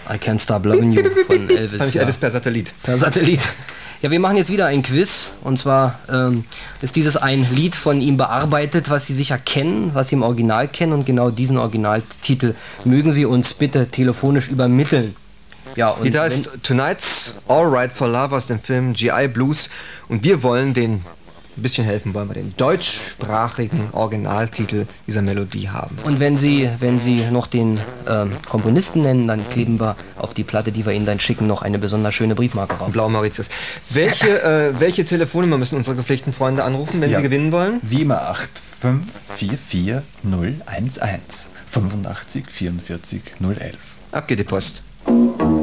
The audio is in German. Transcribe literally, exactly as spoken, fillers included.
I Can't Stop Loving You von Elvis. Fand ich ja. Elvis per Satellit. Per Satellit. Ja, wir machen jetzt wieder ein Quiz. Und zwar ähm, ist dieses ein Lied von ihm bearbeitet, was Sie sicher kennen, was Sie im Original kennen. Und genau diesen Originaltitel mögen Sie uns bitte telefonisch übermitteln. Ja, und Lied heißt Tonight's Alright for Love aus dem Film G I Blues. Und wir wollen den, ein bisschen helfen wollen wir, den deutschsprachigen Originaltitel dieser Melodie haben. Und wenn Sie, wenn Sie noch den ähm, Komponisten nennen, dann kleben wir auf die Platte, die wir Ihnen dann schicken, noch eine besonders schöne Briefmarke rauf. Blau Mauritius. Welche, äh, welche Telefonnummer müssen unsere gepflegten Freunde anrufen, wenn Ja. sie gewinnen wollen? Wie immer acht fünf vier vier null eins eins fünfundachtzig vierundvierzig null elf. Ab geht die Post.